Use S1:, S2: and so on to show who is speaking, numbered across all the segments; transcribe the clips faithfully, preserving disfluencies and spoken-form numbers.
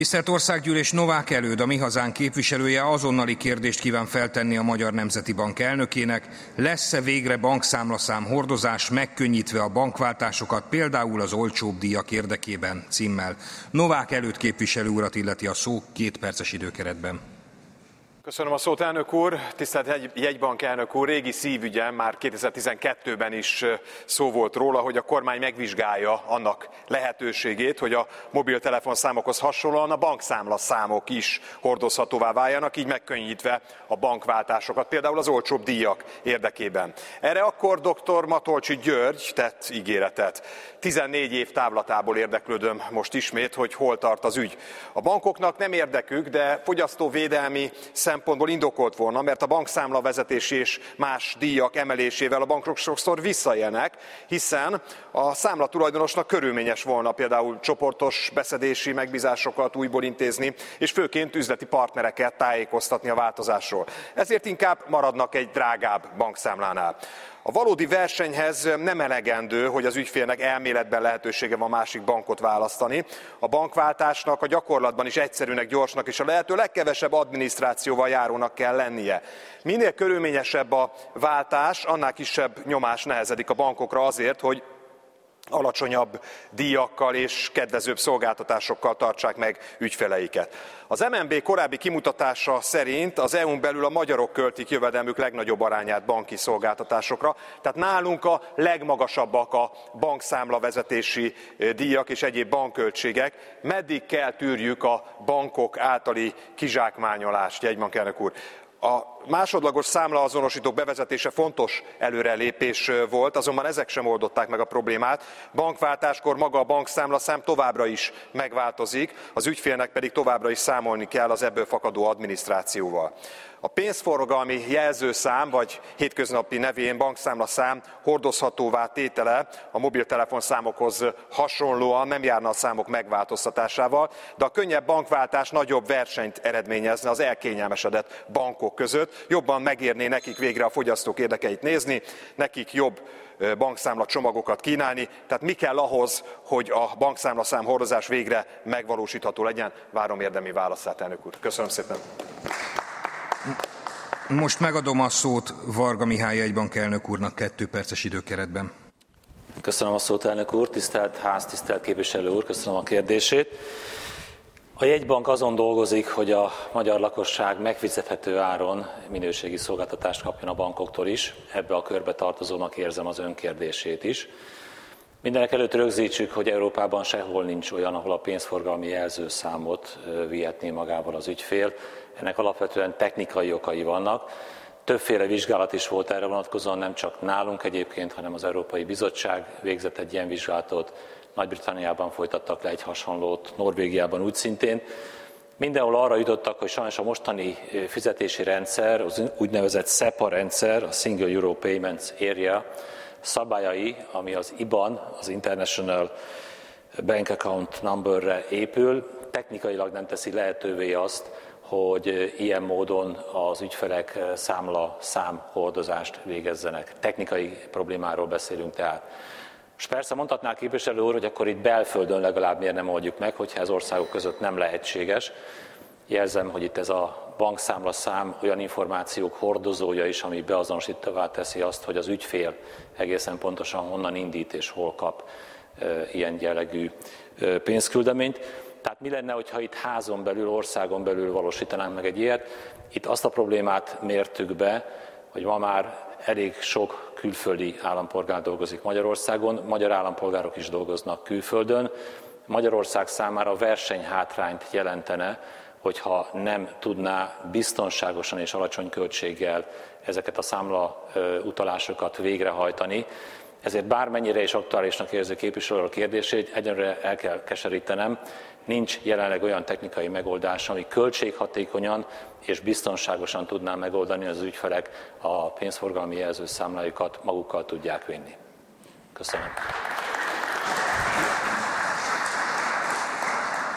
S1: Tisztelt Országgyűlés, Novák Előd, a Mi Hazánk képviselője azonnali kérdést kíván feltenni a Magyar Nemzeti Bank elnökének. Lesz-e végre bankszámlaszám hordozás, megkönnyítve a bankváltásokat, például az olcsóbb díjak érdekében címmel. Novák Előd képviselő urat illeti a szó két perces időkeretben.
S2: Köszönöm a szót, elnök úr. Tisztelt jegybank elnök úr, régi szívügyem, már kétezer-tizenkettőben is szó volt róla, hogy a kormány megvizsgálja annak lehetőségét, hogy a mobiltelefonszámokhoz hasonlóan a bankszámlaszámok is hordozhatóvá váljanak, így megkönnyítve a bankváltásokat, például az olcsóbb díjak érdekében. Erre akkor dr. Matolcsy György tett ígéretet. tizennégy év távlatából érdeklődöm most ismét, hogy hol tart az ügy. A bankoknak nem érdekük, de fogyasztóvédelmi szempontból indokolt volna, mert a bankszámlavezetési és más díjak emelésével a bankok sokszor visszaélnek, hiszen a számlatulajdonosnak körülményes volna például csoportos beszedési megbízásokat újból intézni, és főként üzleti partnereket tájékoztatni a változásról. Ezért inkább maradnak egy drágább bankszámlánál. A valódi versenyhez nem elegendő, hogy az ügyfélnek elméletben lehetősége van másik bankot választani. A bankváltásnak a gyakorlatban is egyszerűnek, gyorsnak és a lehető legkevesebb adminisztrációval járónak kell lennie. Minél körülményesebb a váltás, annál kisebb nyomás nehezedik a bankokra azért, hogy alacsonyabb díjakkal és kedvezőbb szolgáltatásokkal tartsák meg ügyfeleiket. Az em en bé korábbi kimutatása szerint az é u-n belül a magyarok költik jövedelmük legnagyobb arányát banki szolgáltatásokra, tehát nálunk a legmagasabbak a bankszámlavezetési díjak és egyéb bankköltségek. Meddig kell tűrjük a bankok általi kizsákmányolást, jegybankelnök úr? A másodlagos számlaazonosítók bevezetése fontos előrelépés volt, azonban ezek sem oldották meg a problémát. Bankváltáskor maga a bankszámlaszám továbbra is megváltozik, az ügyfélnek pedig továbbra is számolni kell az ebből fakadó adminisztrációval. A pénzforgalmi jelzőszám, vagy hétköznapi nevén bankszámlaszám hordozhatóvá tétele a mobiltelefonszámokhoz hasonlóan nem járna a számok megváltoztatásával, de a könnyebb bankváltás nagyobb versenyt eredményezne az elkényelmesedett bankok között. Jobban megérné nekik végre a fogyasztók érdekeit nézni, nekik jobb bankszámla csomagokat kínálni. Tehát mi kell ahhoz, hogy a bankszámlaszám hordozás végre megvalósítható legyen? Várom érdemi válaszát, elnök úr. Köszönöm szépen.
S1: Most megadom a szót Varga Mihály jegybankelnök úrnak kettő perces időkeretben.
S3: Köszönöm a szót, elnök úr, tisztelt ház, tisztelt képviselő úr, köszönöm a kérdését. A jegybank azon dolgozik, hogy a magyar lakosság megfizethető áron minőségi szolgáltatást kapjon a bankoktól is. Ebbe a körbe tartozónak érzem az önkérdését is. Mindenek előtt rögzítsük, hogy Európában sehol nincs olyan, ahol a pénzforgalmi jelzőszámot vihetné magával az ügyfél. Ennek alapvetően technikai okai vannak. Többféle vizsgálat is volt erre vonatkozóan, nem csak nálunk egyébként, hanem az Európai Bizottság végzett egy ilyen vizsgálatot. Nagy-Britanniában folytattak le egy hasonlót, Norvégiában úgy szintén. Mindenhol arra jutottak, hogy sajnos a mostani fizetési rendszer, az úgynevezett SEPA rendszer, a Single Euro Payments Area szabályai, ami az i ban, az International Bank Account Numberre épül, technikailag nem teszi lehetővé azt, hogy ilyen módon az ügyfelek számla számhordozást végezzenek. Technikai problémáról beszélünk tehát. És persze mondhatná a képviselő úr, hogy akkor itt belföldön legalább miért nem oldjuk meg, hogyha az országok között nem lehetséges. Jelzem, hogy itt ez a bankszámlaszám olyan információk hordozója is, ami beazonosítóvá teszi azt, hogy az ügyfél egészen pontosan honnan indít és hol kap e, ilyen jellegű e, pénzküldeményt. Tehát mi lenne, hogyha itt házon belül, országon belül valósítanánk meg egy ilyet? Itt azt a problémát mértük be, hogy ma már elég sok külföldi állampolgár dolgozik Magyarországon, magyar állampolgárok is dolgoznak külföldön. Magyarország számára versenyhátrányt jelentene, hogyha nem tudná biztonságosan és alacsony költséggel ezeket a számla utalásokat végrehajtani. Ezért bármennyire is aktuálisnak érző képviselő a kérdését, egyenlőre el kell keserítenem, nincs jelenleg olyan technikai megoldás, ami költséghatékonyan és biztonságosan tudná megoldani, az ügyfelek a pénzforgalmi jelzőszámlájukat magukkal tudják vinni. Köszönöm.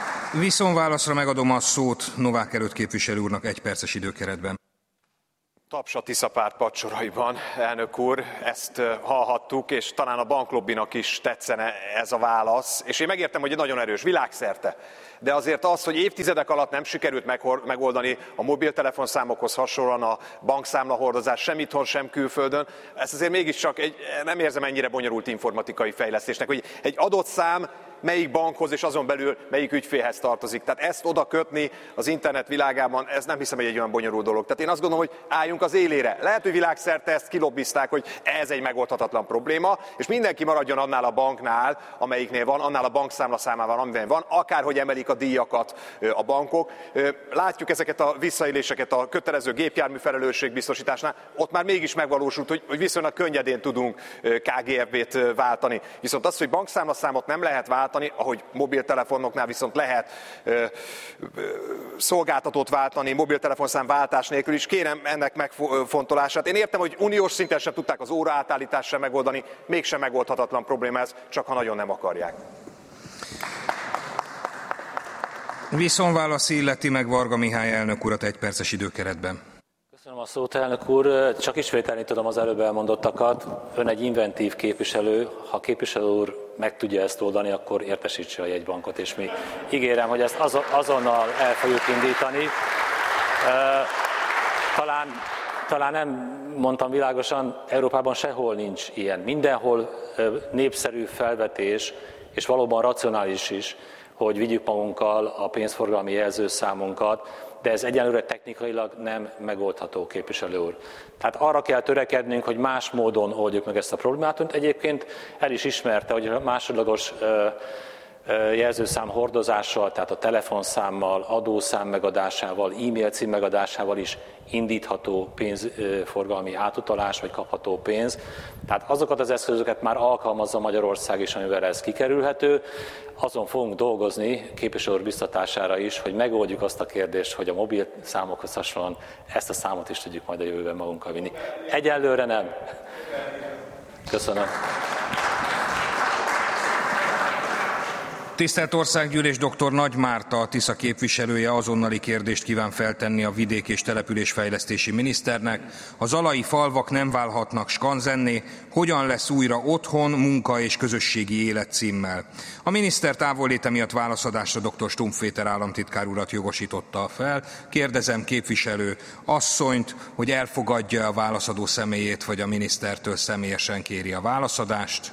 S1: Viszonválaszra megadom a szót Novák Előd képviselő úrnak egy perces időkeretben.
S2: Taps a Tiszapárt padsoraiban, elnök úr, ezt hallhattuk, és talán a banklobbinak is tetszene ez a válasz. És én megértem, hogy nagyon erős, világszerte. De azért az, hogy évtizedek alatt nem sikerült megoldani a mobiltelefonszámokhoz hasonlóan a bankszámlahordozás sem itthon, sem külföldön, ezt azért mégiscsak egy, nem érzem ennyire bonyolult informatikai fejlesztésnek, hogy egy adott szám melyik bankhoz és azon belül melyik ügyfélhez tartozik. Tehát ezt oda kötni az internet világában, ez nem hiszem, hogy egy olyan bonyolult dolog. Tehát én azt gondolom, hogy álljunk az élére. Lehet, hogy világszerte ezt kilobbizták, hogy ez egy megoldhatatlan probléma, és mindenki maradjon annál a banknál, amelyiknél van, annál a bankszámla számával, amiben van, akárhogy emelik a díjakat a bankok. Látjuk ezeket a visszaéléseket a kötelező gépjármű felelősségbiztosításnál, ott már mégis megvalósult, hogy, hogy viszonylag könnyedén tudunk ká gé ef bé-t váltani. Viszont az, hogy bankszámlaszámot nem lehet váltani, ahogy mobiltelefonoknál viszont lehet ö, ö, szolgáltatót váltani, mobiltelefonszám váltás nélkül is, kérem ennek megfontolását. Én értem, hogy uniós szinten sem tudták az óraátállítást sem megoldani, mégsem megoldhatatlan probléma ez, csak ha nagyon nem akarják.
S1: Viszonválasz illeti meg Varga Mihály elnök urat egy perces időkeretben.
S3: Köszönöm a szót, elnök úr. Csak ismételni tudom az előbb elmondottakat. Ön egy inventív képviselő. Ha képviselő úr meg tudja ezt oldani, akkor értesítse a jegybankot, és mi ígérem, hogy ezt azonnal el fogjuk indítani. Talán, talán nem mondtam világosan, Európában sehol nincs ilyen. Mindenhol népszerű felvetés, és valóban racionális is, hogy vigyük magunkkal a pénzforgalmi jelzőszámunkat, de ez egyenlőre technikailag nem megoldható, képviselő úr. Tehát arra kell törekednünk, hogy más módon oldjuk meg ezt a problémát. Ön egyébként el is ismerte, hogy a másodlagos jelzőszám hordozással, tehát a telefonszámmal, adószám megadásával, e-mail cím megadásával is indítható pénzforgalmi átutalás, vagy kapható pénz. Tehát azokat az eszközöket már alkalmazza Magyarország is, amivel ez kikerülhető. Azon fogunk dolgozni, képviselő úr biztatására is, hogy megoldjuk azt a kérdést, hogy a mobil számokhoz hasonlóan ezt a számot is tudjuk majd a jövőben magunkkal vinni. Egyelőre nem. Köszönöm.
S1: Tisztelt Országgyűlés, dr. Nagy Márta, a Tisza képviselője azonnali kérdést kíván feltenni a vidék- és településfejlesztési miniszternek. A zalai falvak nem válhatnak skanzenné, hogyan lesz újra otthon, munka és közösségi élet címmel. A miniszter távolléte miatt válaszadásra dr. Stumpf Péter államtitkár urat jogosította fel. Kérdezem képviselő asszonyt, hogy elfogadja a válaszadó személyét, vagy a minisztertől személyesen kéri a válaszadást.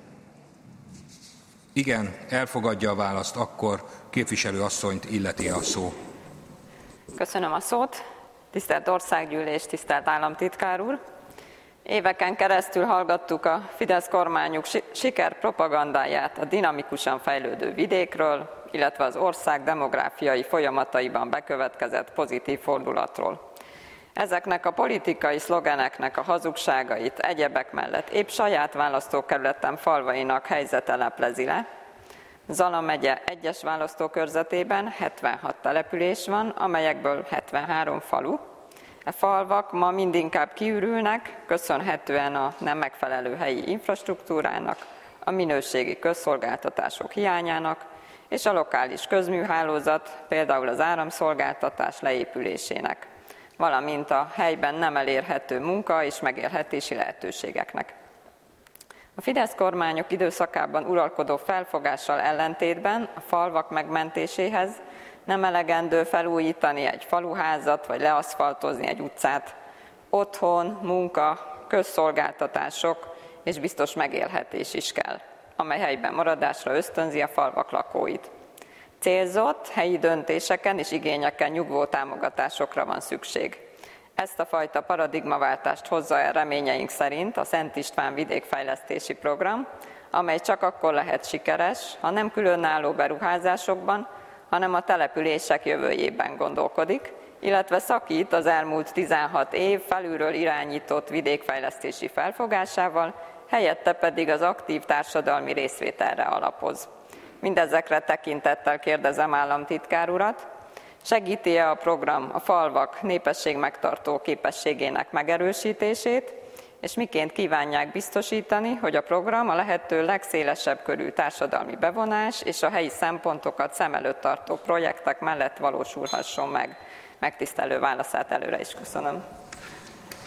S1: Igen, elfogadja a választ, akkor képviselő asszonyt illeti a szó.
S4: Köszönöm a szót. Tisztelt Országgyűlés, tisztelt államtitkár úr! Éveken keresztül hallgattuk a Fidesz kormányuk sikerpropagandáját a dinamikusan fejlődő vidékről, illetve az ország demográfiai folyamataiban bekövetkezett pozitív fordulatról. Ezeknek a politikai szlogeneknek a hazugságait egyebek mellett épp saját választókerületem falvainak helyzete leplezi le. Zala megye egyes választókörzetében hetvenhat település van, amelyekből hetvenhárom falu. E falvak ma mindinkább kiürülnek, köszönhetően a nem megfelelő helyi infrastruktúrának, a minőségi közszolgáltatások hiányának és a lokális közműhálózat, például az áramszolgáltatás leépülésének, valamint a helyben nem elérhető munka és megélhetési lehetőségeknek. A Fidesz kormányok időszakában uralkodó felfogással ellentétben a falvak megmentéséhez nem elegendő felújítani egy faluházat vagy leaszfaltozni egy utcát. Otthon, munka, közszolgáltatások és biztos megélhetés is kell, amely helyben maradásra ösztönzi a falvak lakóit. Célzott helyi döntéseken és igényeken nyugvó támogatásokra van szükség. Ezt a fajta paradigmaváltást hozza el reményeink szerint a Szent István vidékfejlesztési program, amely csak akkor lehet sikeres, ha nem különálló beruházásokban, hanem a települések jövőjében gondolkodik, illetve szakít az elmúlt tizenhat év felülről irányított vidékfejlesztési felfogásával, helyette pedig az aktív társadalmi részvételre alapoz. Mindezekre tekintettel kérdezem államtitkár urat, segíti-e a program a falvak népességmegtartó képességének megerősítését, és miként kívánják biztosítani, hogy a program a lehető legszélesebb körű társadalmi bevonás és a helyi szempontokat szem előtt tartó projektek mellett valósulhasson meg. Megtisztelő válaszát előre is köszönöm.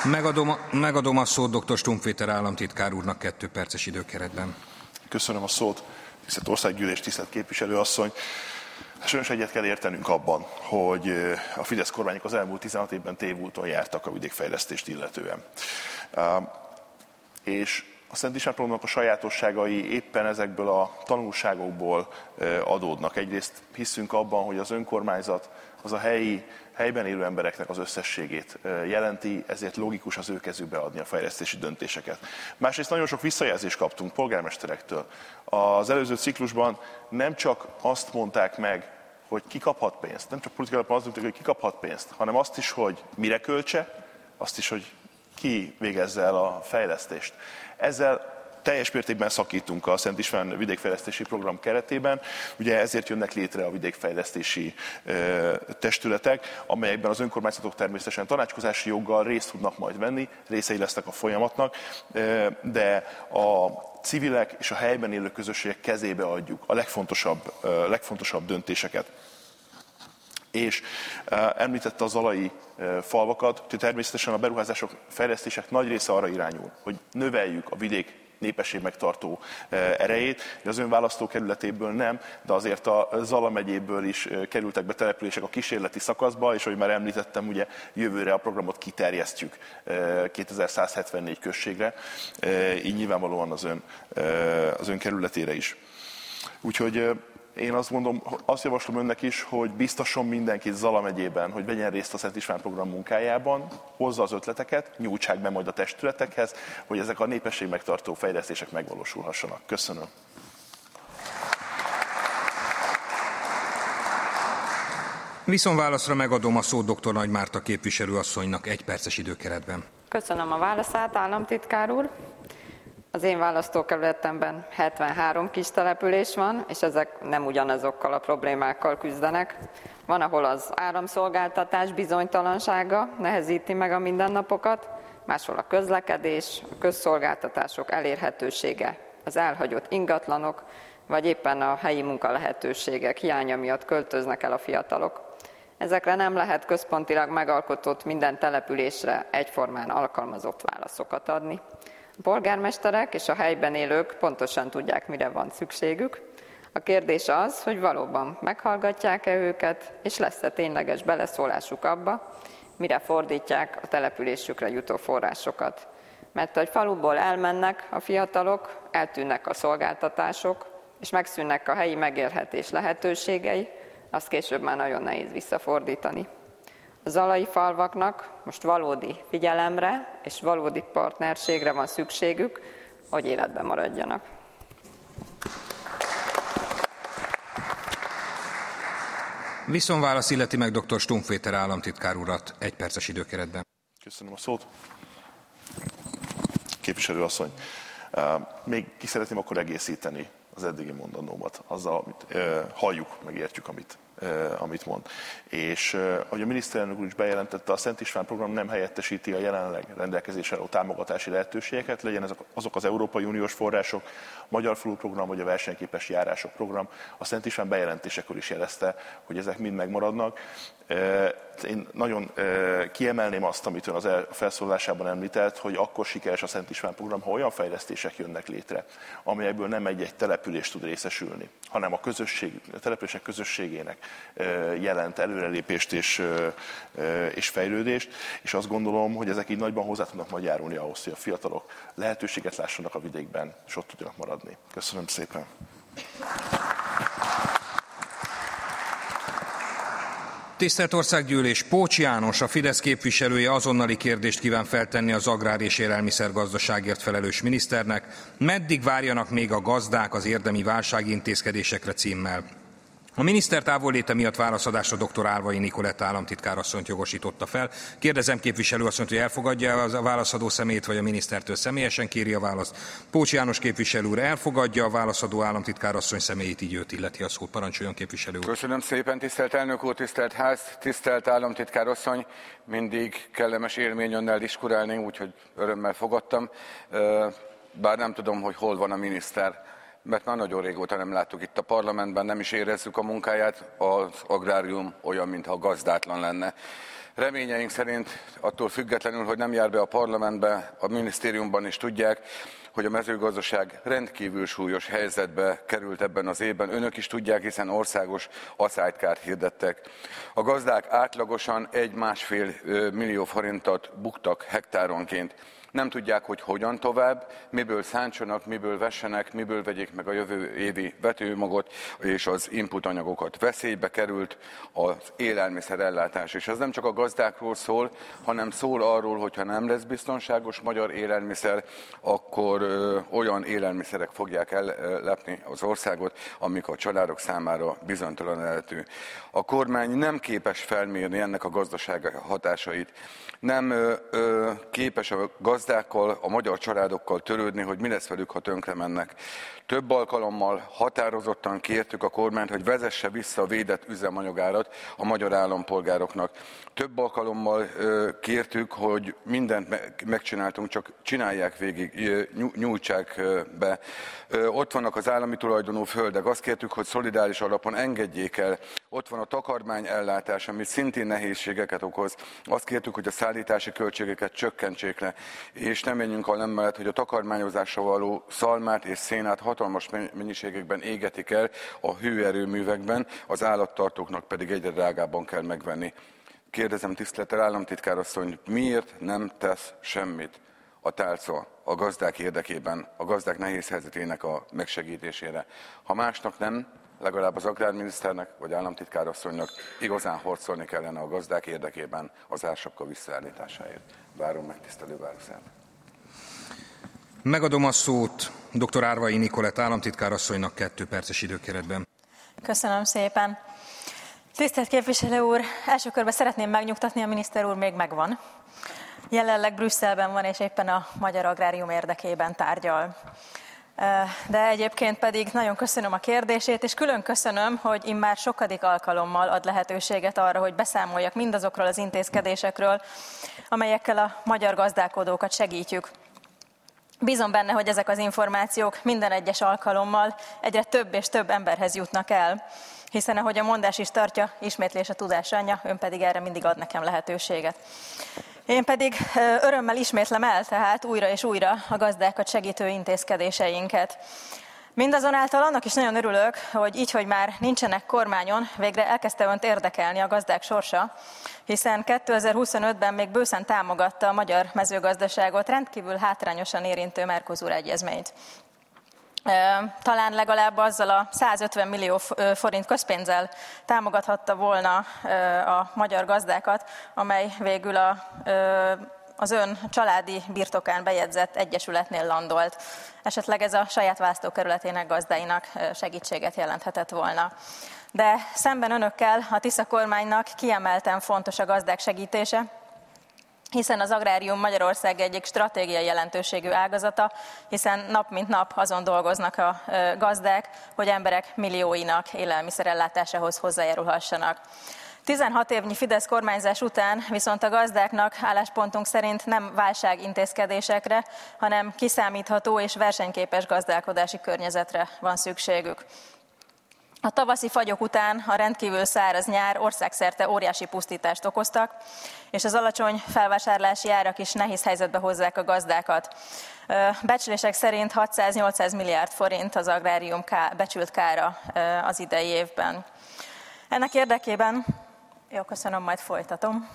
S1: Megadom, megadom a szót dr. Stumpf Péter államtitkár úrnak kettő perces időkeretben.
S5: Köszönöm a szót, tisztelt országgyűlés, tisztelt képviselőasszony. Sajnos egyet kell értenünk abban, hogy a Fidesz kormányok az elmúlt tizenhat évben tévúton jártak a vidékfejlesztést illetően. És a Szent István programnak a sajátosságai éppen ezekből a tanulságokból adódnak. Egyrészt hiszünk abban, hogy az önkormányzat az a helyi, helyben élő embereknek az összességét jelenti, ezért logikus az ő kezükbe adni a fejlesztési döntéseket. Másrészt nagyon sok visszajelzést kaptunk polgármesterektől. Az előző ciklusban nem csak azt mondták meg, hogy ki kaphat pénzt, nem csak politikailag azt mondták, hogy ki kaphat pénzt, hanem azt is, hogy mire költse, azt is, hogy ki végezze el a fejlesztést. Ezzel teljes mértékben szakítunk a Szent István vidékfejlesztési program keretében. Ugye ezért jönnek létre a vidékfejlesztési testületek, amelyekben az önkormányzatok természetesen tanácskozási joggal részt tudnak majd venni, részei lesznek a folyamatnak, de a civilek és a helyben élő közösségek kezébe adjuk a legfontosabb, legfontosabb döntéseket. És említette a zalai falvakat, hogy természetesen a beruházások, fejlesztések nagy része arra irányul, hogy növeljük a vidék népesség megtartó erejét, de az ön választókerületéből nem, de azért a Zala megyéből is kerültek be települések a kísérleti szakaszba, és ahogy már említettem, ugye jövőre a programot kiterjesztjük kétezer-százhetvennégy községre, így nyilvánvalóan az ön, az ön kerületére is. Úgyhogy én azt mondom, azt javaslom önnek is, hogy biztasson mindenkit Zala megyében, hogy vegyen részt a Szent István program munkájában, hozza az ötleteket, nyújtsák be majd a testületekhez, hogy ezek a népesség megtartó fejlesztések megvalósulhassanak. Köszönöm.
S1: Viszonválaszra megadom a szót dr. Nagy Márta képviselőasszonynak egy perces időkeretben.
S4: Köszönöm a válaszát, államtitkár úr. Az én választókerületemben hetvenhárom kis település van, és ezek nem ugyanazokkal a problémákkal küzdenek. Van, ahol az áramszolgáltatás bizonytalansága nehezíti meg a mindennapokat, máshol a közlekedés, a közszolgáltatások elérhetősége, az elhagyott ingatlanok, vagy éppen a helyi munkalehetőségek hiánya miatt költöznek el a fiatalok. Ezekre nem lehet központilag megalkotott minden településre egyformán alkalmazott válaszokat adni. A polgármesterek és a helyben élők pontosan tudják, mire van szükségük. A kérdés az, hogy valóban meghallgatják-e őket, és lesz-e tényleges beleszólásuk abba, mire fordítják a településükre jutó forrásokat. Mert hogy faluból elmennek a fiatalok, eltűnnek a szolgáltatások, és megszűnnek a helyi megélhetés lehetőségei, azt később már nagyon nehéz visszafordítani. A zalai falvaknak most valódi figyelemre és valódi partnerségre van szükségük, hogy életben maradjanak.
S1: Viszonválasz illeti meg dr. Stumpf Péter államtitkár urat egy perces időkeretben.
S5: Köszönöm a szót. Képviselőasszony, még ki szeretném akkor egészíteni az eddigi mondanómat, azzal, amit uh, halljuk, megértjük, amit, uh, amit mond. És uh, ahogy a miniszterelnök úr is bejelentette, a Szent István program nem helyettesíti a jelenleg rendelkezésre álló támogatási lehetőségeket, legyen ezek, azok az Európai Uniós források, a Magyar Falu program vagy a Versenyképes Járások program. A Szent István bejelentésekor is jelezte, hogy ezek mind megmaradnak. Uh, én nagyon uh, kiemelném azt, amit ön az el, felszólalásában említett, hogy akkor sikeres a Szent István program, ha olyan fejlesztések jönnek létre, amelyekből nem egy-egy település tud részesülni, hanem a, közösség, a települések közösségének uh, jelent előrelépést és, uh, és fejlődést, és azt gondolom, hogy ezek így nagyban hozzá tudnak majd járulni ahhoz, hogy a fiatalok lehetőséget lássanak a vidékben, és ott tudjanak maradni. Köszönöm szépen!
S1: Tisztelt Országgyűlés, Pócs János, a Fidesz képviselője azonnali kérdést kíván feltenni az agrár- és élelmiszergazdaságért felelős miniszternek. Meddig várjanak még a gazdák az érdemi válságintézkedésekre címmel? A miniszter távolléte miatt válaszadásra dr. Álvai Nikolett államtitkár asszonyt jogosította fel. Kérdezem képviselő asszonyt, hogy elfogadja a válaszadó személyt, vagy a minisztertől személyesen kéri a választ. Pócs János képviselő úr elfogadja a válaszadó államtitkár asszony személyét, így őt illeti a szót. Parancsoljon, képviselő úr.
S6: Köszönöm szépen, tisztelt elnök úr, tisztelt ház, tisztelt államtitkár asszony. Mindig kellemes élmény önnel diskurálni, úgyhogy örömmel fogadtam. Bár nem tudom, hogy hol van a miniszter, mert már nagyon régóta nem láttuk itt a parlamentben, nem is érezzük a munkáját, az agrárium olyan, mintha gazdátlan lenne. Reményeink szerint attól függetlenül, hogy nem jár be a parlamentbe, a minisztériumban is tudják, hogy a mezőgazdaság rendkívül súlyos helyzetbe került ebben az évben. Önök is tudják, hiszen országos aszálytkárt hirdettek. A gazdák átlagosan egy-másfél millió forintot buktak hektáronként. Nem tudják, hogy hogyan tovább, miből szántsanak, miből vessenek, miből vegyék meg a jövő évi vetőmagot és az input anyagokat. Veszélybe került az élelmiszerellátás, és ez nem csak a gazdákról szól, hanem szól arról, hogyha nem lesz biztonságos magyar élelmiszer, akkor ö, olyan élelmiszerek fogják ellepni az országot, amik a családok számára bizonytalan lehető. A kormány nem képes felmérni ennek a gazdasági hatásait, nem ö, ö, képes a gazdákkal, a magyar családokkal törődni, hogy mi lesz velük, ha tönkre mennek. Több alkalommal határozottan kértük a kormányt, hogy vezesse vissza a védett üzemanyagárat a magyar állampolgároknak. Több alkalommal ö, kértük, hogy mindent megcsináltunk, csak csinálják végig, nyújtsák be. Ö, ott vannak az állami tulajdonú földek, azt kértük, hogy szolidáris alapon engedjék el. Ott van a takarmány ellátás, ami szintén nehézségeket okoz. Azt kértük, hogy a szállítási költségeket csökkentsék le, és nem menjünk a nem mellett, hogy a takarmányozásra való szalmát és szénát hatalmas mennyiségekben égetik el a hőerőművekben, az állattartóknak pedig egyre drágábban kell megvenni. Kérdezem tisztelettel államtitkár asszony, miért nem tesz semmit a tálca a gazdák érdekében, a gazdák nehéz helyzetének a megsegítésére? Ha másnak nem, legalább az agrárminiszternek vagy államtitkár asszonynak igazán harcolni kellene a gazdák érdekében az ársapka visszaállításáért. Várom megtisztelő válaszát.
S1: Megadom a szót dr. Árvai Nikolett államtitkár asszonynak kettő perces időkeretben.
S7: Köszönöm szépen. Tisztelt képviselő úr, első körben szeretném megnyugtatni, a miniszter úr még megvan. Jelenleg Brüsszelben van, és éppen a magyar agrárium érdekében tárgyal. De egyébként pedig nagyon köszönöm a kérdését, és külön köszönöm, hogy immár sokadik alkalommal ad lehetőséget arra, hogy beszámoljak mindazokról az intézkedésekről, amelyekkel a magyar gazdálkodókat segítjük. Bízom benne, hogy ezek az információk minden egyes alkalommal egyre több és több emberhez jutnak el, hiszen ahogy a mondás is tartja, ismétlés a tudás anyja, ön pedig erre mindig ad nekem lehetőséget. Én pedig örömmel ismétlem el tehát újra és újra a gazdákat segítő intézkedéseinket. Mindazonáltal annak is nagyon örülök, hogy így, hogy már nincsenek kormányon, végre elkezdte önt érdekelni a gazdák sorsa, hiszen kétezer-huszonötben még bőszen támogatta a magyar mezőgazdaságot rendkívül hátrányosan érintő Mercosur egyezményt. Talán legalább azzal a százötven millió forint közpénzzel támogathatta volna a magyar gazdákat, amely végül a, az ön családi birtokán bejegyzett egyesületnél landolt. Esetleg ez a saját választókerületének gazdáinak segítséget jelenthetett volna. De szemben önökkel a Tisza kormánynak kiemelten fontos a gazdák segítése, hiszen az agrárium Magyarország egyik stratégiai jelentőségű ágazata, hiszen nap mint nap azon dolgoznak a gazdák, hogy emberek millióinak élelmiszerellátásához hozzájárulhassanak. tizenhat évnyi Fidesz kormányzás után viszont a gazdáknak álláspontunk szerint nem válságintézkedésekre, hanem kiszámítható és versenyképes gazdálkodási környezetre van szükségük. A tavaszi fagyok után a rendkívül száraz nyár országszerte óriási pusztítást okoztak, és az alacsony felvásárlási árak is nehéz helyzetbe hozzák a gazdákat. Becslések szerint hatszáz-nyolcszáz milliárd forint az agrárium ká- becsült kára az idei évben. Ennek érdekében, jó, köszönöm, majd folytatom.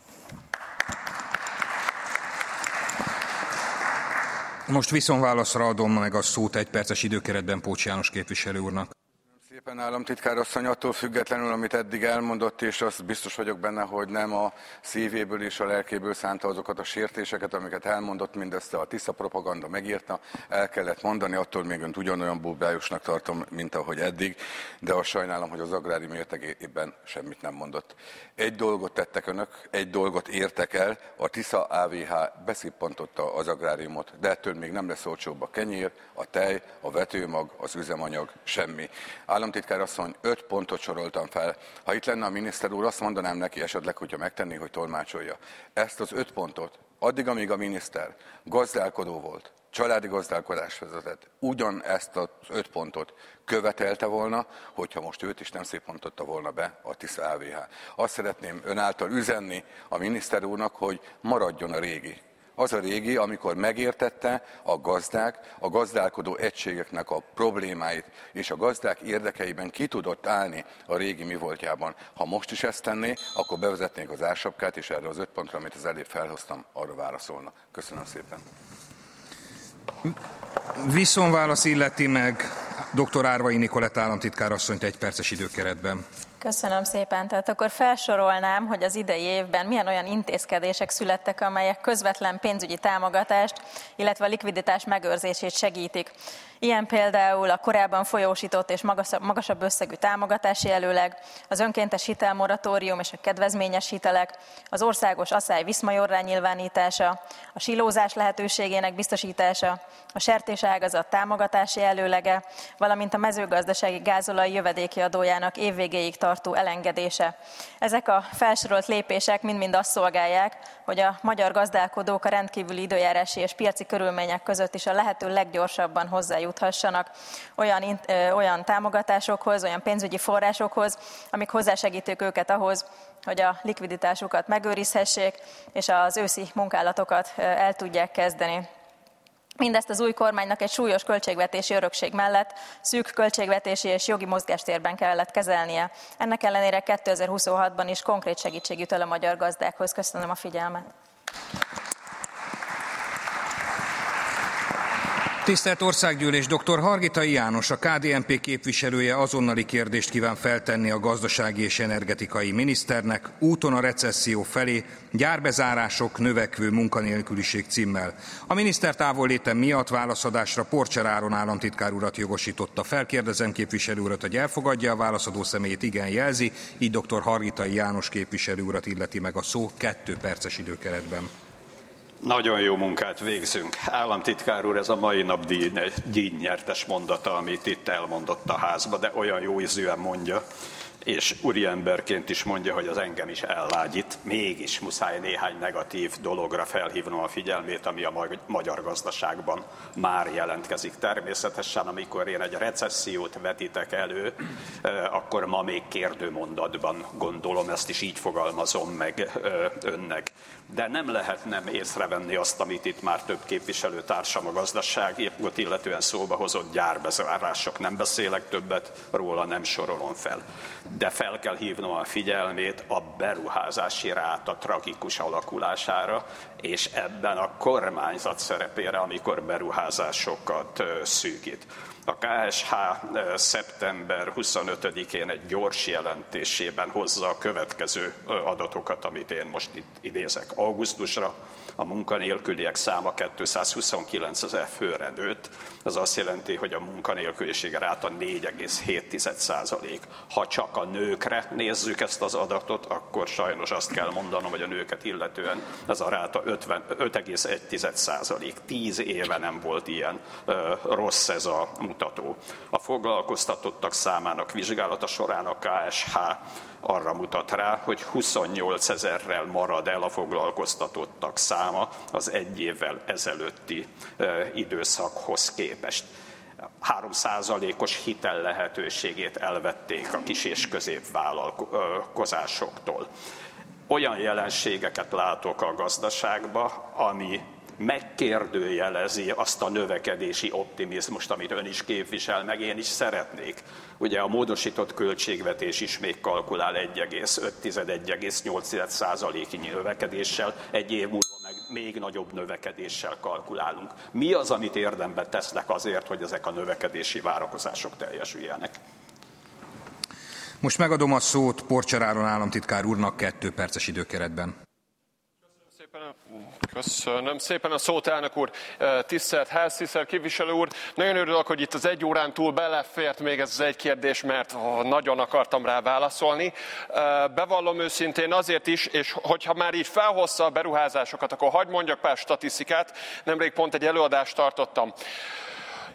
S1: Most viszonválaszra adom meg a szót egy perces időkeretben Pócs János képviselő úrnak.
S6: Szépen államtitkár asszony, attól függetlenül, amit eddig elmondott, és azt biztos vagyok benne, hogy nem a szívéből és a lelkéből szánta azokat a sértéseket, amiket elmondott, mindezt a Tisza propaganda megírta, el kellett mondani, attól még önt ugyanolyan búbájosnak tartom, mint ahogy eddig, de azt sajnálom, hogy az agrárium értekében semmit nem mondott. Egy dolgot tettek önök, egy dolgot értek el, a Tisza á vé há beszippantotta az agráriumot, de ettől még nem lesz olcsóbb a kenyér, a tej, a vetőmag, az üzemanyag, semmi. Államtitkár asszony, öt pontot soroltam fel. Ha itt lenne a miniszter úr, azt mondanám neki esetleg, hogyha megtenné, hogy tolmácsolja. Ezt az öt pontot, addig, amíg a miniszter gazdálkodó volt, családi gazdálkodás vezetett, ugyanezt az öt pontot követelte volna, hogyha most őt is nem szépontotta volna be a Tisza á vé há. Azt szeretném ön által üzenni a miniszter úrnak, hogy maradjon a régi. Az a régi, amikor megértette a gazdák, a gazdálkodó egységeknek a problémáit, és a gazdák érdekeiben ki tudott állni a régi mi voltjában. Ha most is ezt tenné, akkor bevezetnék az ársapkát, és erre az öt pontra, amit az előbb felhoztam, arra válaszolna. Köszönöm szépen.
S1: Viszonválasz illeti meg dr. Árvai Nikolett államtitkár asszonyt egy perces időkeretben.
S7: Köszönöm szépen. Tehát akkor felsorolnám, hogy az idei évben milyen olyan intézkedések születtek, amelyek közvetlen pénzügyi támogatást, illetve a likviditás megőrzését segítik. Ilyen például a korábban folyósított és magasabb összegű támogatási előleg, az önkéntes hitelmoratórium és a kedvezményes hitelek, az országos asszály viszmajorrá nyilvánítása, a silózás lehetőségének biztosítása, a sertéságazat támogatási előlege, valamint a mezőgazdasági gázolaj jövedéki adójának évvégéig tartó elengedése. Ezek a felsorolt lépések mind-mind azt szolgálják, hogy a magyar gazdálkodók a rendkívüli időjárási és piaci körülmények között is a lehető leggyorsabban hozzájuthassanak olyan, ö, olyan támogatásokhoz, olyan pénzügyi forrásokhoz, amik hozzásegítik őket ahhoz, hogy a likviditásukat megőrizhessék, és az őszi munkálatokat el tudják kezdeni. Mindezt az új kormánynak egy súlyos költségvetési örökség mellett szűk költségvetési és jogi mozgástérben kellett kezelnie. Ennek ellenére kétezer-huszonhatban is konkrét segítség jut el a magyar gazdákhoz. Köszönöm a figyelmet.
S1: Tisztelt Országgyűlés, dr. Hargitai János, a ká dé en pé képviselője azonnali kérdést kíván feltenni a gazdasági és energetikai miniszternek úton a recesszió felé, gyárbezárások, növekvő munkanélküliség címmel. A miniszter távolléte miatt válaszadásra Porcser Áron államtitkár urat jogosította. Felkérdezem képviselő urat, hogy elfogadja a válaszadó személyét, igen jelzi, így dr. Hargitai János képviselő urat illeti meg a szó kettő perces időkeretben.
S8: Nagyon jó munkát végzünk. Államtitkár úr, ez a mai nap díjnyertes mondata, amit itt elmondott a házba, de olyan jó ízűen mondja, és úriemberként is mondja, hogy az engem is ellágyít. Mégis muszáj néhány negatív dologra felhívnom a figyelmét, ami a magyar gazdaságban már jelentkezik. Természetesen, amikor én egy recessziót vetítek elő, akkor ma még kérdőmondatban gondolom, ezt is így fogalmazom meg önnek. De nem lehet nem észrevenni azt, amit itt már több képviselőtársam a gazdaságot illetően szóba hozott, gyárbezárások. Nem beszélek többet róla, nem sorolom fel. De fel kell hívnom a figyelmét a beruházási ráta tragikus alakulására, és ebben a kormányzat szerepére, amikor beruházásokat szűkít. A ká es há szeptember huszonötödikén egy gyors jelentésében hozza a következő adatokat, amit én most itt idézek. Augusztusra a munkanélküliek száma kétszázhuszonkilencezer főre nőtt. Ez azt jelenti, hogy a munkanélküliség ráta négy egész hét százalék. Ha csak a nőkre nézzük ezt az adatot, akkor sajnos azt kell mondanom, hogy a nőket illetően ez a ráta öt egész egy százalék. Tíz éve nem volt ilyen rossz ez a mutató. A foglalkoztatottak számának vizsgálata során a ká es há arra mutat rá, hogy huszonnyolcezerrel marad el a foglalkoztatottak száma az egy évvel ezelőtti időszakhoz képest. három százalékos hitel lehetőségét elvették a kis- és középvállalkozásoktól. Olyan jelenségeket látok a gazdaságban, ami megkérdőjelezi azt a növekedési optimizmust, amit ön is képvisel, meg én is szeretnék. Ugye a módosított költségvetés is még kalkulál egy egész öt - egy egész nyolc százaléknyi növekedéssel, egy év múlva meg még nagyobb növekedéssel kalkulálunk. Mi az, amit érdemben tesznek azért, hogy ezek a növekedési várakozások teljesüljenek?
S1: Most megadom a szót Porcser Áron államtitkár úrnak kettő perces időkeretben.
S9: Köszönöm szépen a szót, elnök úr. Tisztelt ház, tisztelt képviselő úr. Nagyon örülök, hogy itt az egy órán túl belefért még ez az egy kérdés, mert nagyon akartam rá válaszolni. Bevallom őszintén azért is, és hogyha már így felhozza a beruházásokat, akkor hadd mondjak pár statisztikát. Nemrég pont egy előadást tartottam.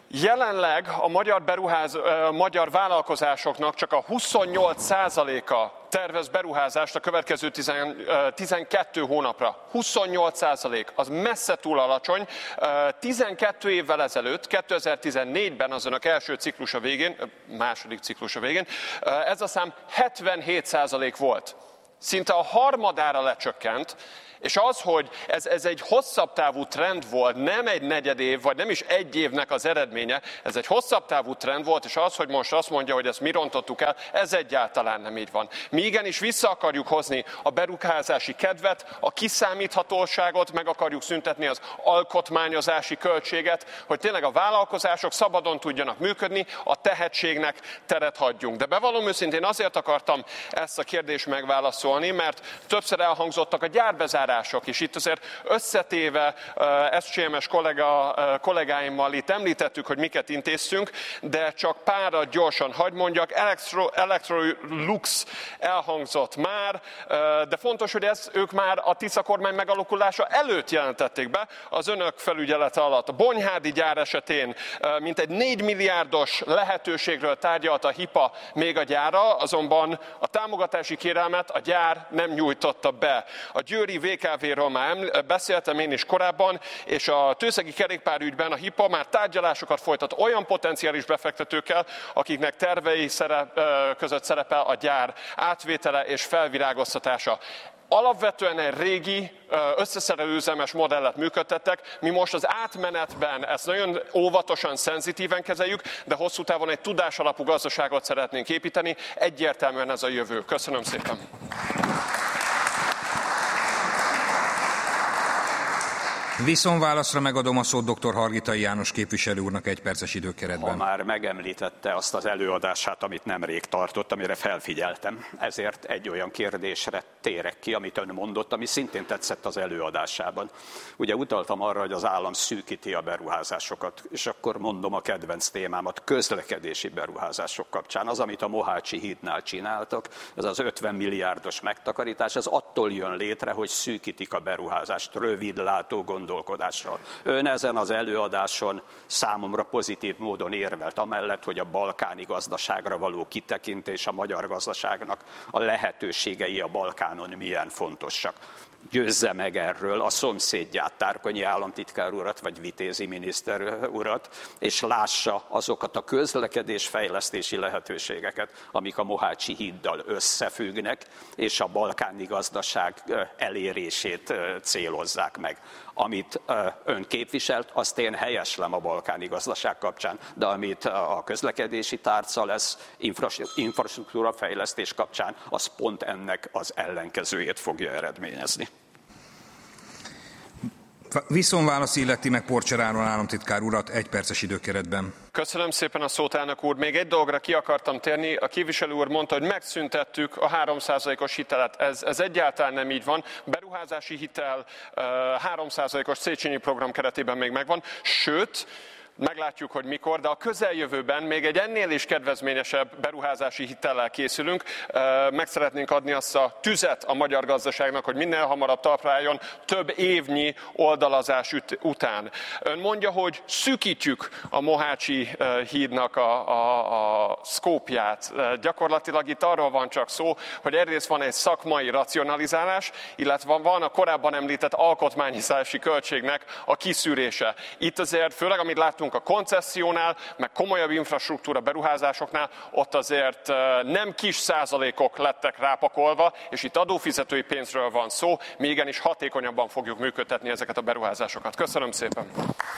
S9: Jelenleg a magyar, beruház, a magyar vállalkozásoknak csak a huszonnyolc százaléka tervez beruházást a következő tizenkettő hónapra. huszonnyolc százalék, az messze túl alacsony. tizenkét évvel ezelőtt, kétezer-tizennégyben az önök első ciklusa végén, második ciklusa végén, ez a szám hetvenhét százalék volt. Szinte a harmadára lecsökkent, és az, hogy ez, ez egy hosszabb távú trend volt, nem egy negyed év, vagy nem is egy évnek az eredménye, ez egy hosszabb távú trend volt, és az, hogy most azt mondja, hogy ezt mi rontottuk el, ez egyáltalán nem így van. Mi igenis vissza akarjuk hozni a beruházási kedvet, a kiszámíthatóságot, meg akarjuk szüntetni az alkotmányozási költséget, hogy tényleg a vállalkozások szabadon tudjanak működni, a tehetségnek teret hagyjunk. De bevallom őszintén, azért akartam ezt a kérdést megválaszolni, mert többször elhangzottak a gyárbezárások, és itt azért összetéve es cé em es kollega, kollégáimmal itt említettük, hogy miket intéztünk, de csak párat gyorsan hagy mondjak. Electro, Electrolux elhangzott már, de fontos, hogy ez ők már a Tisza kormány megalakulása előtt jelentették be az önök felügyelete alatt. A Bonyhádi gyár esetén mintegy négy milliárdos lehetőségről tárgyalt a HIPA még a gyára, azonban a támogatási kérelmet a gyár nem nyújtotta be. A győri vé ká vé-ről már beszéltem én is korábban, és a tőszegi kerékpárügyben a HIPA már tárgyalásokat folytat olyan potenciális befektetőkkel, akiknek tervei szerep, között szerepel a gyár átvétele és felvirágoztatása. Alapvetően egy régi, összeszerelőüzemes modellet működtettek, mi most az átmenetben ezt nagyon óvatosan, szenzitíven kezeljük, de hosszú távon egy tudásalapú gazdaságot szeretnénk építeni, egyértelműen ez a jövő. Köszönöm szépen!
S1: Viszonválaszra megadom a szót dr. Hargitai János képviselő úrnak egy perces időkeretben.
S8: Ha már megemlítette azt az előadását, amit nemrég tartott, amire felfigyeltem, ezért egy olyan kérdésre térek ki, amit ön mondott, ami szintén tetszett az előadásában. Ugye utaltam arra, hogy az állam szűkíti a beruházásokat, és akkor mondom a kedvenc témámat, közlekedési beruházások kapcsán. Az, amit a Mohácsi hídnál csináltak, ez az ötven milliárdos megtakarítás, ez attól jön létre, hogy szűkítik a beruházást, rövidlátó gondolkodással. Ön ezen az előadáson számomra pozitív módon érvelt, amellett, hogy a balkáni gazdaságra való kitekintés a magyar gazdaságnak, a lehetőségei a Balkánon milyen fontosak. Győzze meg erről a szomszédját, Tárkonyi államtitkár urat, vagy Vitézi miniszter urat, és lássa azokat a közlekedésfejlesztési lehetőségeket, amik a Mohácsi híddal összefüggnek, és a balkáni gazdaság elérését célozzák meg. Amit ön képviselt, azt én helyeslem a balkáni gazdaság kapcsán, de amit a közlekedési tárca lesz, infrastruktúra fejlesztés kapcsán, az pont ennek az ellenkezőjét fogja eredményezni.
S1: Viszonválasz illeti meg Porcser Áron államtitkár urat egy perces időkeretben.
S9: Köszönöm szépen a szót, elnök úr. Még egy dologra ki akartam térni. A képviselő úr mondta, hogy megszüntettük a három százalékos hitelet. Ez, ez egyáltalán nem így van. Beruházási hitel három százalékos Széchenyi program keretében még megvan. Sőt, meglátjuk, hogy mikor, de a közeljövőben még egy ennél is kedvezményesebb beruházási hitellel készülünk. Meg szeretnénk adni azt a tüzet a magyar gazdaságnak, hogy minél hamarabb talpra álljon több évnyi oldalazás után. Ön mondja, hogy szűkítjük a Mohácsi hídnak a, a, a szkópját. Gyakorlatilag itt arról van csak szó, hogy egyrészt van egy szakmai racionalizálás, illetve van a korábban említett alkotmányozási költségnek a kiszűrése. Itt azért, főleg amit látunk a koncessziónál, meg komolyabb infrastruktúra beruházásoknál, ott azért nem kis százalékok lettek rápakolva, és itt adófizetői pénzről van szó, mi igenis hatékonyabban fogjuk működtetni ezeket a beruházásokat. Köszönöm szépen!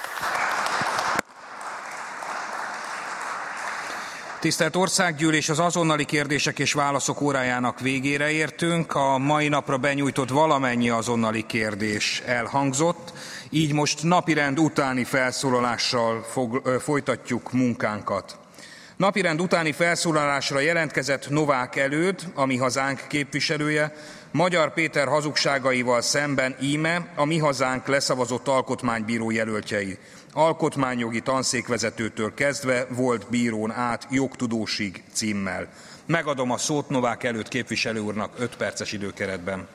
S1: Tisztelt Országgyűlés, az azonnali kérdések és válaszok órájának végére értünk. A mai napra benyújtott valamennyi azonnali kérdés elhangzott, így most napirend utáni felszólalással fog, ö, folytatjuk munkánkat. Napirend utáni felszólalásra jelentkezett Novák Előd, a Mi Hazánk képviselője, Magyar Péter hazugságaival szemben íme a Mi Hazánk leszavazott alkotmánybíró jelöltjei. Alkotmányjogi tanszékvezetőtől kezdve volt bírón át jogtudósig címmel. Megadom a szót Novák Előd képviselő úrnak öt perces időkeretben.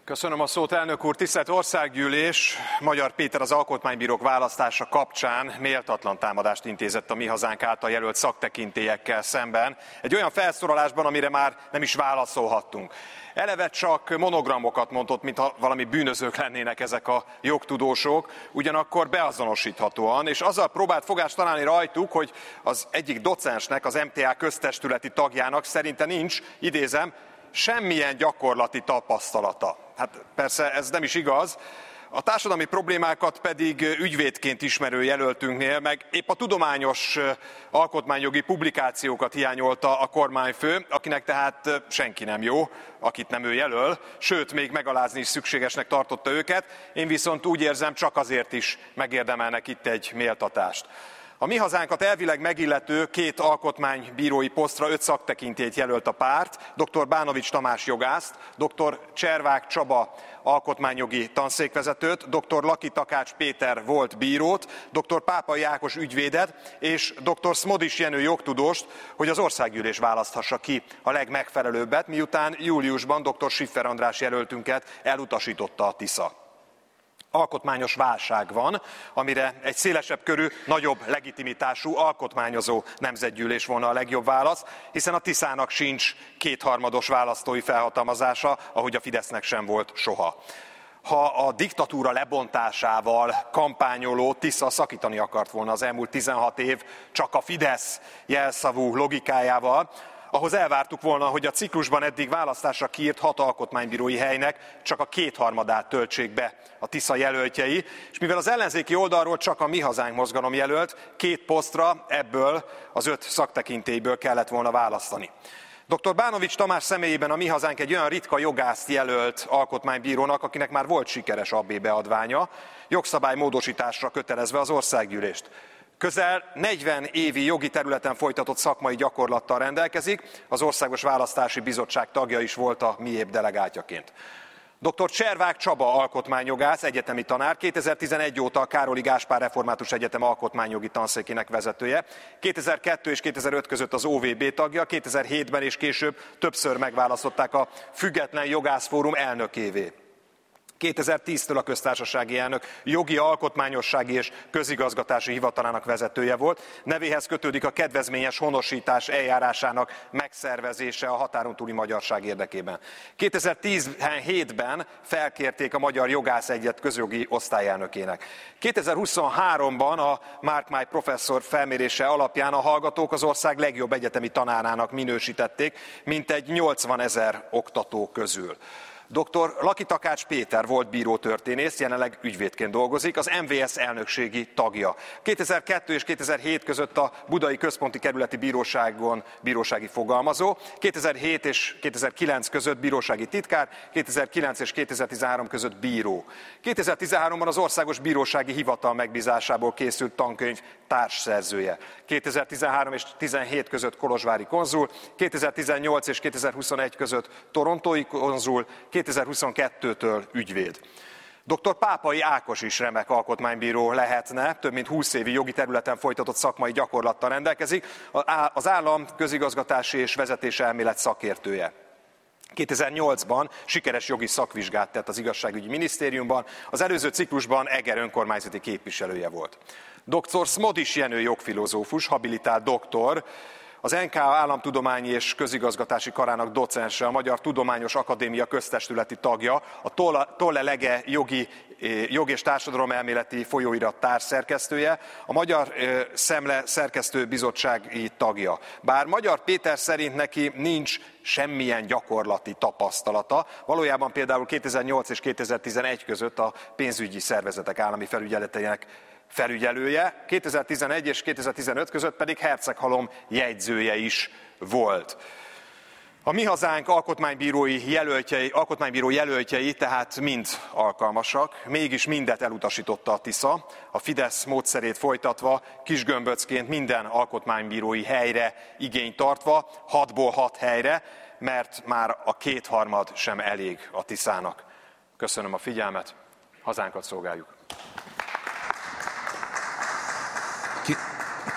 S2: Köszönöm a szót, elnök úr. Tisztelt Országgyűlés! Magyar Péter az alkotmánybírók választása kapcsán méltatlan támadást intézett a Mi Hazánk által jelölt szaktekintélyekkel szemben. Egy olyan felszólalásban, amire már nem is válaszolhattunk. Eleve csak monogramokat mondott, mintha valami bűnözők lennének ezek a jogtudósok, ugyanakkor beazonosíthatóan, és azzal próbált fogást találni rajtuk, hogy az egyik docensnek, az em té á köztestületi tagjának szerinte nincs, idézem, semmilyen gyakorlati tapasztalata. Hát persze ez nem is igaz. A társadalmi problémákat pedig ügyvédként ismerő jelöltünknél, meg épp a tudományos alkotmányjogi publikációkat hiányolta a kormányfő, akinek tehát senki nem jó, akit nem ő jelöl, sőt, még megalázni is szükségesnek tartotta őket. Én viszont úgy érzem, csak azért is megérdemelnek itt egy méltatást. A Mi Hazánkat elvileg megillető két alkotmánybírói posztra öt szaktekintélyt jelölt a párt, dr. Bánovics Tamás jogászt, dr. Cservák Csaba alkotmányjogi tanszékvezetőt, dr. Laki Takács Péter volt bírót, dr. Pápai Ákos ügyvédet és dr. Szmodis Jenő jogtudóst, hogy az Országgyűlés választhassa ki a legmegfelelőbbet, miután júliusban dr. Schiffer András jelöltünket elutasította a Tisza. Alkotmányos válság van, amire egy szélesebb körű, nagyobb legitimitású alkotmányozó nemzetgyűlés volna a legjobb válasz, hiszen a Tiszának sincs kétharmados választói felhatalmazása, ahogy a Fidesznek sem volt soha. Ha a diktatúra lebontásával kampányoló Tisza szakítani akart volna az elmúlt tizenhat év csak a Fidesz jelszavú logikájával, ahhoz elvártuk volna, hogy a ciklusban eddig választásra kiírt hat alkotmánybírói helynek csak a kétharmadát töltsék be a Tisza jelöltjei, és mivel az ellenzéki oldalról csak a Mi Hazánk mozgalom jelölt, két posztra ebből az öt szaktekintélyből kellett volna választani. dr. Bánovics Tamás személyében a Mi Hazánk egy olyan ritka jogászt jelölt alkotmánybírónak, akinek már volt sikeres á bé beadványa, jogszabálymódosításra kötelezve az Országgyűlést. Közel negyven évi jogi területen folytatott szakmai gyakorlattal rendelkezik, az Országos Választási Bizottság tagja is volt a MIÉB delegáltjaként. dr. Cservák Csaba alkotmányjogász, egyetemi tanár, kétezer-tizenegy óta a Károli Gáspár Református Egyetem alkotmányjogi tanszékének vezetője, kétezer-kettő és kétezer-öt között az o vé bé tagja, kétezer-hétben és később többször megválasztották a Független Jogászfórum elnökévé. kétezer-tíztől a köztársasági elnök jogi, alkotmányossági és közigazgatási hivatalának vezetője volt. Nevéhez kötődik a kedvezményes honosítás eljárásának megszervezése a határon túli magyarság érdekében. kétezer-tizenhétben felkérték a Magyar Jogász Egylet közjogi osztályelnökének. kétezer-huszonháromban a Mark My Professor felmérése alapján a hallgatók az ország legjobb egyetemi tanárának minősítették, mintegy nyolcvanezer oktató közül. dr. Laki Takács Péter volt bírótörténész, jelenleg ügyvédként dolgozik, az em vé es elnökségi tagja. kétezer-kettő és kétezer-hét között a Budai Központi Kerületi Bíróságon bírósági fogalmazó, kétezer-hét és kétezer-kilenc között bírósági titkár, kétezer-kilenc és kétezer-tizenhárom között bíró. kétezer-tizenháromban az Országos Bírósági Hivatal megbízásából készült tankönyv társszerzője. kétezer-tizenhárom és tizenhét között kolozsvári konzul, kétezer-tizennyolc és kétezer-huszonegy között torontói konzul, kétezer-huszonkettőtől ügyvéd. dr. Pápai Ákos is remek alkotmánybíró lehetne, több mint húsz évi jogi területen folytatott szakmai gyakorlattal rendelkezik, az állam közigazgatási és vezetési elmélet szakértője. kétezer-nyolcban sikeres jogi szakvizsgát tett az Igazságügyi Minisztériumban, az előző ciklusban Eger önkormányzati képviselője volt. dr. Szmodis Jenő jogfilozófus, habilitált doktor, az en ká á államtudományi és közigazgatási karának docense, a Magyar Tudományos Akadémia köztestületi tagja, a Tolle Lege jogi, jog és társadalomelméleti folyóirat társszerkesztője, a Magyar Szemle szerkesztő bizottsági tagja. Bár Magyar Péter szerint neki nincs semmilyen gyakorlati tapasztalata, valójában például kétezer-nyolc és kétezer-tizenegy között a pénzügyi szervezetek állami felügyeletének felügyelője, kétezer-tizenegy és kétezer-tizenöt között pedig Herceghalom jegyzője is volt. A Mi Hazánk alkotmánybírói jelöltjei, alkotmánybíró jelöltjei tehát mind alkalmasak, mégis mindet elutasította a Tisza, a Fidesz módszerét folytatva, kisgömböcként minden alkotmánybírói helyre igényt tartva, hatból hat helyre, mert már a kétharmad sem elég a Tiszának. Köszönöm a figyelmet, hazánkat szolgáljuk.
S1: Ki...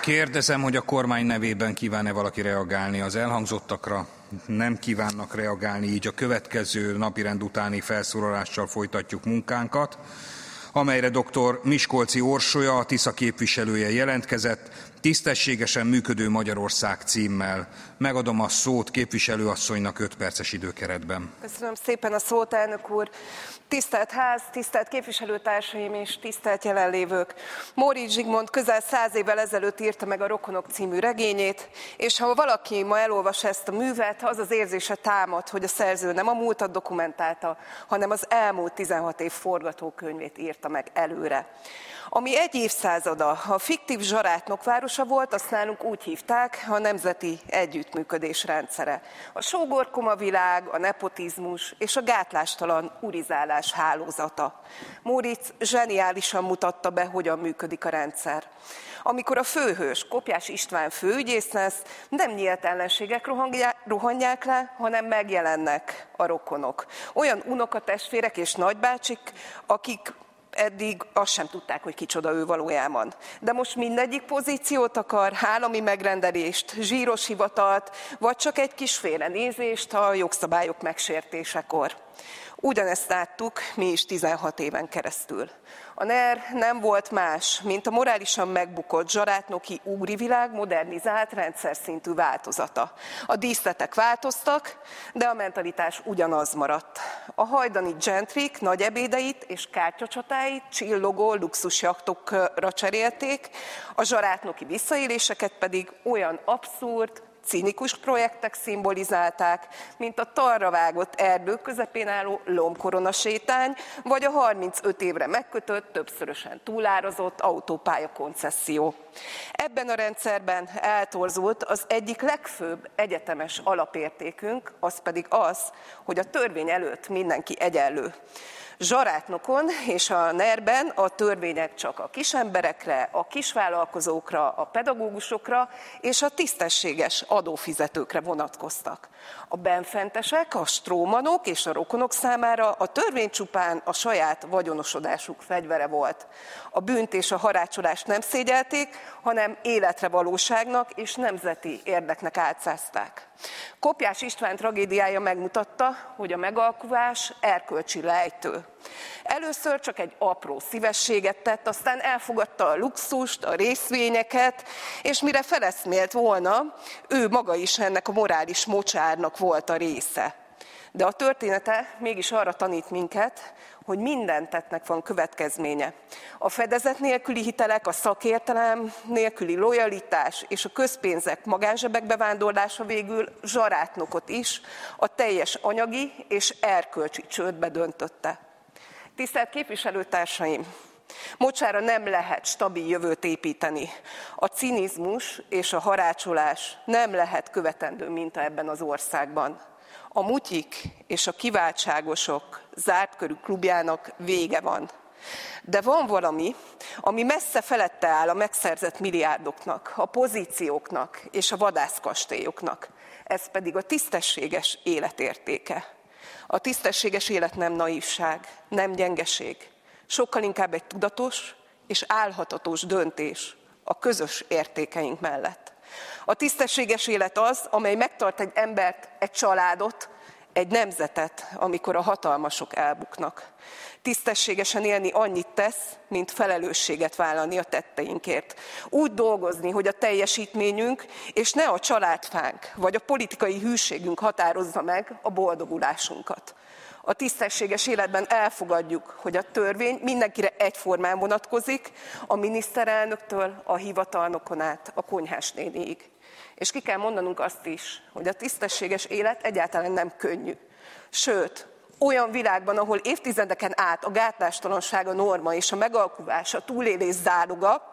S1: Kérdezem, hogy a kormány nevében kíván-e valaki reagálni az elhangzottakra? Nem kívánnak reagálni, így a következő napirend utáni felszólalással folytatjuk munkánkat, amelyre dr. Miskolci Orsolya, a Tisza képviselője jelentkezett, Tisztességesen működő Magyarország címmel. Megadom a szót képviselőasszonynak öt perces időkeretben.
S10: Köszönöm szépen a szót, elnök úr. Tisztelt ház, tisztelt képviselőtársaim és tisztelt jelenlévők! Móricz Zsigmond közel száz évvel ezelőtt írta meg a Rokonok című regényét, és ha valaki ma elolvas ezt a művet, az az érzése támad, hogy a szerző nem a múltat dokumentálta, hanem az elmúlt tizenhat év forgatókönyvét írta meg előre. Ami egy évszázada a fiktív zsarátnok városa volt, azt nálunk úgy hívták, a nemzeti együttműködés rendszere. A sógorkoma világ, a nepotizmus és a gátlástalan urizálás hálózata. Móricz zseniálisan mutatta be, hogyan működik a rendszer. Amikor a főhős, Kopjás István főügyész lesz, nem nyílt ellenségek rohanják le, hanem megjelennek a rokonok. Olyan unokatestvérek és nagybácsik, akik eddig azt sem tudták, hogy kicsoda ő valójában. De most mindegyik pozíciót akar, állami megrendelést, zsíros hivatalt, vagy csak egy kis félrenézést a jogszabályok megsértésekor. Ugyanezt láttuk mi is tizenhat éven keresztül. A NER nem volt más, mint a morálisan megbukott zsarátnoki ugri világ modernizált rendszer szintű változata. A díszletek változtak, de a mentalitás ugyanaz maradt. A hajdani gentrik nagy ebédeit és kártyacsatáit csillogó luxusjachtokra cserélték, a zsarátnoki visszaéléseket pedig olyan abszurd, cinikus projektek szimbolizálták, mint a talra vágott erdők közepén álló lombkorona sétány, vagy a harmincöt évre megkötött, többszörösen túlárazott autópálya koncesszió. Ebben a rendszerben eltorzult az egyik legfőbb egyetemes alapértékünk, az pedig az, hogy a törvény előtt mindenki egyenlő. Zsarátnokon és a nerben a törvények csak a kisemberekre, a kisvállalkozókra, a pedagógusokra és a tisztességes adófizetőkre vonatkoztak. A benfentesek, a strómanok és a rokonok számára a törvény csupán a saját vagyonosodásuk fegyvere volt. A bűnt és a harácsolást nem szégyelték, hanem életre valóságnak és nemzeti érdeknek álcázták. Kopjás István tragédiája megmutatta, hogy a megalkuvás erkölcsi lejtő. Először csak egy apró szívességet tett, aztán elfogadta a luxust, a részvényeket, és mire feleszmélt volna, ő maga is ennek a morális mocsárnak volt a része. De a története mégis arra tanít minket, hogy minden tettnek van következménye. A fedezet nélküli hitelek, a szakértelem nélküli lojalitás és a közpénzek magánzsebekbe vándorlása végül zsarátnokot is a teljes anyagi és erkölcsi csődbe döntötte. Tisztelt képviselőtársaim! Mocsára nem lehet stabil jövőt építeni. A cinizmus és a harácsolás nem lehet követendő minta ebben az országban. A mutyik és a kiváltságosok zárt körű klubjának vége van. De van valami, ami messze felette áll a megszerzett milliárdoknak, a pozícióknak és a vadászkastélyoknak. Ez pedig a tisztességes életértéke. A tisztességes élet nem naivság, nem gyengeség. Sokkal inkább egy tudatos és álhatatos döntés a közös értékeink mellett. A tisztességes élet az, amely megtart egy embert, egy családot, egy nemzetet, amikor a hatalmasok elbuknak. Tisztességesen élni annyit tesz, mint felelősséget vállalni a tetteinkért. Úgy dolgozni, hogy a teljesítményünk, és ne a családfánk, vagy a politikai hűségünk határozza meg a boldogulásunkat. A tisztességes életben elfogadjuk, hogy a törvény mindenkire egyformán vonatkozik, a miniszterelnöktől a hivatalnokon át a konyhás néniig. És ki kell mondanunk azt is, hogy a tisztességes élet egyáltalán nem könnyű. Sőt, olyan világban, ahol évtizedeken át a gátlástalanság a norma és a megalkuvás a túlélés záloga,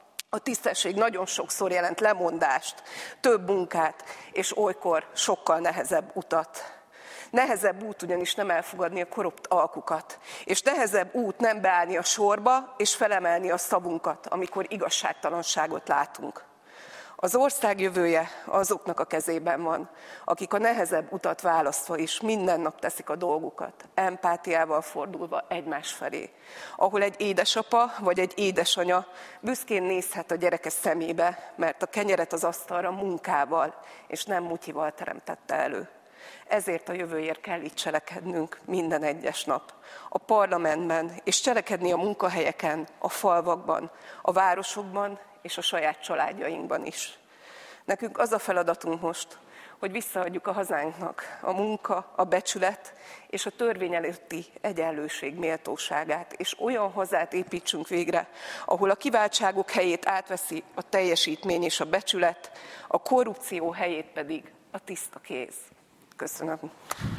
S10: a tisztesség nagyon sokszor jelent lemondást, több munkát, és olykor sokkal nehezebb utat. Nehezebb út ugyanis nem elfogadni a korrupt alkukat, és nehezebb út nem beállni a sorba és felemelni a szavunkat, amikor igazságtalanságot látunk. Az ország jövője azoknak a kezében van, akik a nehezebb utat választva is minden nap teszik a dolgukat, empátiával fordulva egymás felé. Ahol egy édesapa vagy egy édesanya büszkén nézhet a gyereke szemébe, mert a kenyeret az asztalra munkával és nem mutyival teremtette elő. Ezért a jövőért kell itt cselekednünk minden egyes nap. A parlamentben, és cselekedni a munkahelyeken, a falvakban, a városokban és a saját családjainkban is. Nekünk az a feladatunk most, hogy visszaadjuk a hazánknak a munka, a becsület és a törvény előtti egyenlőség méltóságát, és olyan hazát építsünk végre, ahol a kiváltságok helyét átveszi a teljesítmény és a becsület, a korrupció helyét pedig a tiszta kéz. Köszönöm.